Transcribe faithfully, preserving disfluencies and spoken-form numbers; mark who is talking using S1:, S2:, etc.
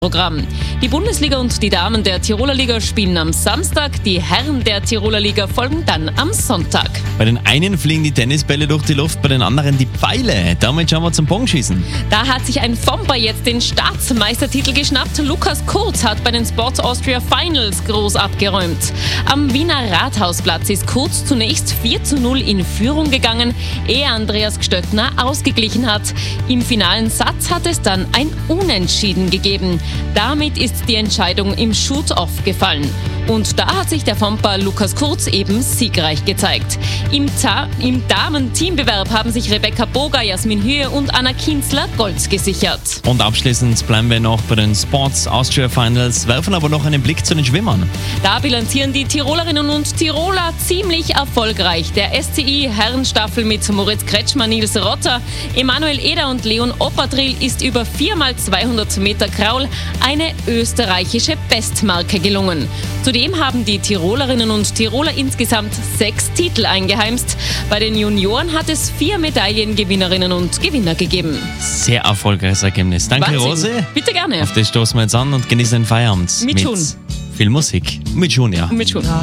S1: Programm. Die Bundesliga und die Damen der Tiroler Liga spielen am Samstag, die Herren der Tiroler Liga folgen dann am Sonntag.
S2: Bei den einen fliegen die Tennisbälle durch die Luft, bei den anderen die Pfeile. Damit schauen wir zum Bogenschießen.
S1: Da hat sich ein Fomper jetzt den Staatsmeistertitel geschnappt. Lukas Kurz hat bei den Sports Austria Finals groß abgeräumt. Am Wiener Rathausplatz ist Kurz zunächst vier zu null in Führung gegangen, ehe Andreas Gstöttner ausgeglichen hat. Im finalen Satz hat es dann ein Unentschieden gegeben. Damit ist die Entscheidung im Shoot-Off gefallen. Und da hat sich der Fomper Lukas Kurz eben siegreich gezeigt. Im, Ta- im Damen-Teambewerb haben sich Rebecca Boger, Jasmin Hühe und Anna Kinzler Gold gesichert.
S2: Und abschließend bleiben wir noch bei den Sports Austria Finals, werfen aber noch einen Blick zu den Schwimmern.
S1: Da bilanzieren die Tirolerinnen und Tiroler ziemlich erfolgreich. Der S C I-Herrenstaffel mit Moritz Kretschmer, Nils Rotter, Emanuel Eder und Leon Opadril ist über vier mal zweihundert Meter Kraul eine österreichische Bestmarke gelungen. Zudem haben die Tirolerinnen und Tiroler insgesamt sechs Titel eingeheimst. Bei den Junioren hat es vier Medaillengewinnerinnen und Gewinner gegeben.
S2: Sehr erfolgreiches Ergebnis. Danke,
S1: Wahnsinn.
S2: Rose.
S1: Bitte gerne.
S2: Auf das stoßen wir jetzt an und genießen den Feierabend.
S1: Mit Schuhen.
S2: Viel Musik. Mit Schuhen, ja.
S1: Mit Schuhen.